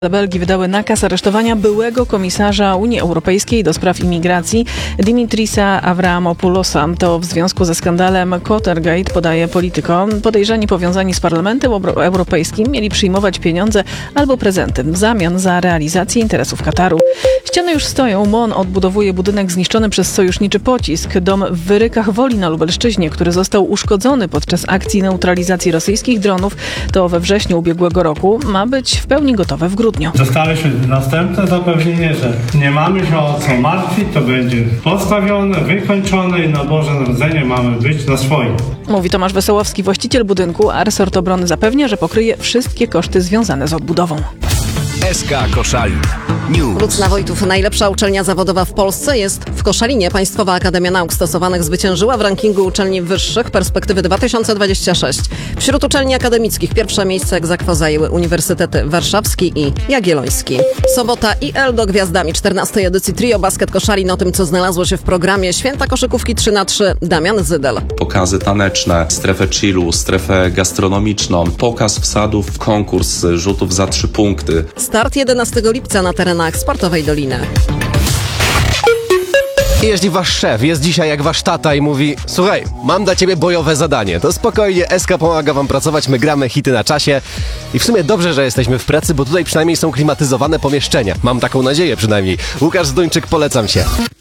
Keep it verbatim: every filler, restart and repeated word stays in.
Belgii wydały nakaz aresztowania byłego komisarza Unii Europejskiej do spraw imigracji Dimitrisa Avramopoulosa. To w związku ze skandalem Watergate, podaje Politico. Podejrzani powiązani z Parlamentem Europejskim mieli przyjmować pieniądze albo prezenty w zamian za realizację interesów Kataru. Ściany już stoją. M O N odbudowuje budynek zniszczony przez sojuszniczy pocisk. Dom w Wyrykach Woli na Lubelszczyźnie, który został uszkodzony podczas akcji neutralizacji rosyjskich dronów, to we wrześniu ubiegłego roku, ma być w pełni gotowe w grudniu. Dostaliśmy następne zapewnienie, że nie mamy się o co martwić, to będzie postawione, wykończone i na Boże Narodzenie mamy być na swoim. Mówi Tomasz Wesołowski, właściciel budynku, a resort obrony zapewnia, że pokryje wszystkie koszty związane z odbudową. S K Koszalin News. Lucna Wojtów, najlepsza uczelnia zawodowa w Polsce, jest w Koszalinie. Państwowa Akademia Nauk Stosowanych zwyciężyła w rankingu uczelni wyższych perspektywy dwa tysiące dwudziesty szósty. Wśród uczelni akademickich pierwsze miejsce ex aequo zajęły Uniwersytety Warszawski i Jagielloński. Sobota I L do gwiazdami czternastej edycji Trio Basket Koszalin. O tym, co znalazło się w programie Święta Koszykówki trzy na trzy, Damian Zydel. Pokazy taneczne, strefę chillu, strefę gastronomiczną, pokaz wsadów, konkurs rzutów za trzy punkty. Start jedenastego lipca na terenach Sportowej Doliny. Jeśli wasz szef jest dzisiaj jak wasz tata i mówi: słuchaj, mam dla ciebie bojowe zadanie, to spokojnie, S K pomaga wam pracować, my gramy hity na czasie. I w sumie dobrze, że jesteśmy w pracy, bo tutaj przynajmniej są klimatyzowane pomieszczenia. Mam taką nadzieję przynajmniej. Łukasz Zduńczyk, polecam się.